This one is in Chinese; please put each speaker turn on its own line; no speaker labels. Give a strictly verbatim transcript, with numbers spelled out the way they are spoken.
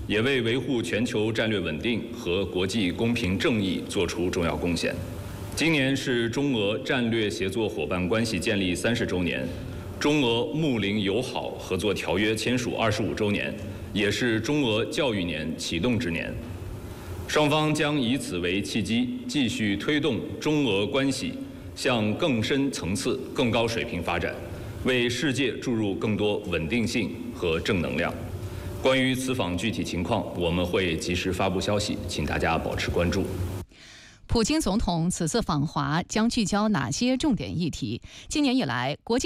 也为维护全球战略稳定和国际公平正义作出重要贡献。今年是中俄战略协作伙伴关系建立三十周年，中俄睦邻友好合作条约签署二十五周年，也是中俄教育年启动之年。双方将以此为契机，继续推动中俄关系向更深层次、更高水平发展，为世界注入更多稳定性和正能量。关于此访具体情况，我们会及时发布消息，请大家保持关注。
普京总统此次访华将聚焦哪些重点议题？今年以来，国际